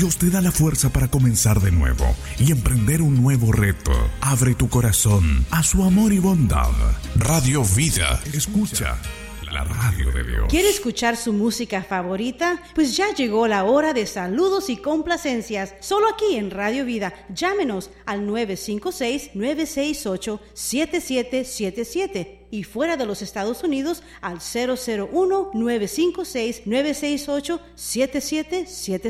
Dios te da la fuerza para comenzar de nuevo y emprender un nuevo reto. Abre tu corazón a su amor y bondad. Radio Vida. Escucha la radio de Dios. ¿Quiere escuchar su música favorita? Pues ya llegó la hora de saludos y complacencias. Solo aquí en Radio Vida. Llámenos al 956-968-7777. Y fuera de los Estados Unidos al 001-956-968-7777.